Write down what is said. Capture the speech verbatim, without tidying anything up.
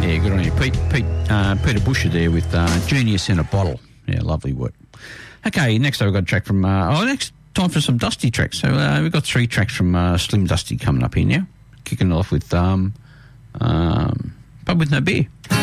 Yeah, good on you. Pete, Pete, uh, Peter Busher there with uh, Genius in a Bottle. Yeah, lovely work. Okay, next up we've got a track from... Uh, oh, next time for some Dusty tracks. So uh, we've got three tracks from uh, Slim Dusty coming up here now. Kicking it off with um, um, Pub With No Beer.